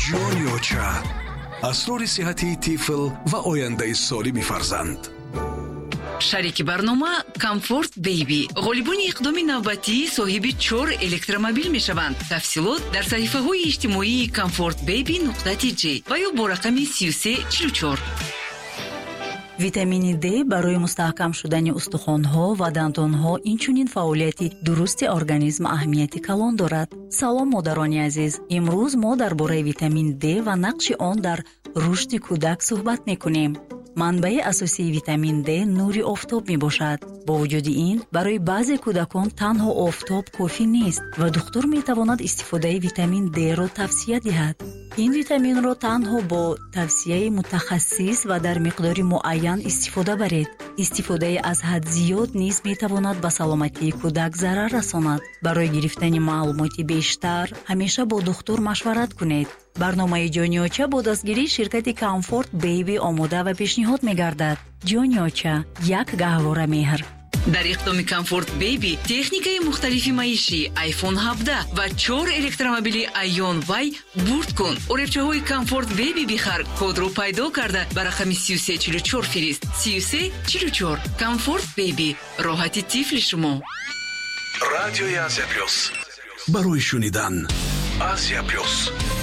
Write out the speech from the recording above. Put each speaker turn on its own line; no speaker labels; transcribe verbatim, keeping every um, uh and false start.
جونیوچا، اسرار صحتی طفل و آینده سالم فرزند.
شریک برنامه کامفورت بیبی غالبون اقدام نوبتی صاحب چهار الکترومبیل می شوند. تفصیلات در صحیفه های اجتماعی کامفورت بیبی نقطه تی جی و یا با رقم سی و سه چهل و چهار.
ویتامین دی برای مستحکم شدن استخوان‌ها و دندان‌ها اینچنین فعالیت درست ارگانیسم اهمیت کلان دارد. سلام مادران عزیز، امروز ما درباره ویتامین دی و نقش آن در رشد کودک صحبت می‌کنیم. منبع اساسی ویتامین دی نور آفتاب می باشد. با وجود این برای بعضی کودکان تنها آفتاب کافی نیست و دکتر می تواند استفاده ویتامین دی را توصیه دهد. این ویتامین را تنها با توصیه متخصص و در مقدار معین استفاده برید. استفاده از حد زیاد نیز می تواند به سلامتی کودک ضرر رساند. برای گرفتن معلومات بیشتر همیشه با دکتر مشورت کنید. برنامه جونیوچا با دستگیری شرکت کامفورت بیبی آماده و پیشنهاد می‌گردد. جونیوچا، یک گهواره مهر.
در اقدام کامفورت بیبی تکنیکای مختلفی معیشی آیفون هفده و چهار الکترومبیل ایون وای برد کن. اورچه های کامفورت بیبی بخر، کد رو پیدا کرده بر رقم سی و سه چهل و چهار فرست. سی و سه چهل و چهار. کامفورت بیبی، راحتی طفل شما.
رادیوی آسیا پلوس، برای شنیدن آسیا پلوس.